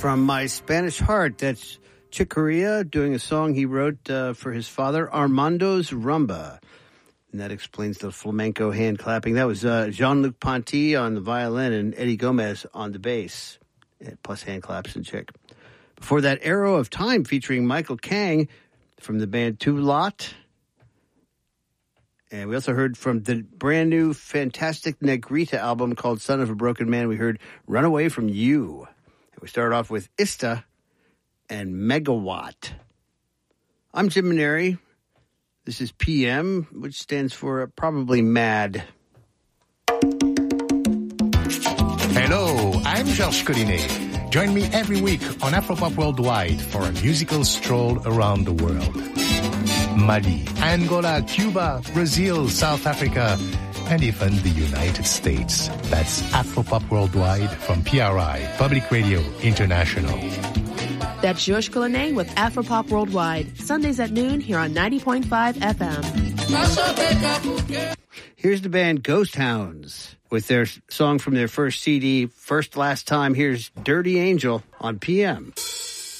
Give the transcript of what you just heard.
From My Spanish Heart, that's Chick Corea doing a song he wrote for his father, Armando's Rumba. And that explains the flamenco hand clapping. That was Jean-Luc Ponty on the violin and Eddie Gomez on the bass, plus hand claps and Chick. Before that, Arrow of Time featuring Michael Kang from the band Two Lot. And we also heard from the brand new Fantastic Negrita album called Son of a Broken Man. We heard Run Away From You. And we started off with Ista and Megawatt. I'm Jim Maneri. This is PM, which stands for probably mad. Hello, I'm Georges Collinet. Join me every week on Afropop Worldwide for a musical stroll around the world. Mali, Angola, Cuba, Brazil, South Africa, and even the United States. That's Afropop Worldwide from PRI, Public Radio International. That's Georges Collinet with Afropop Worldwide, Sundays at noon here on 90.5 FM. Here's the band Ghost Hounds with their song from their first CD, First Last Time. Here's Dirty Angel on PM.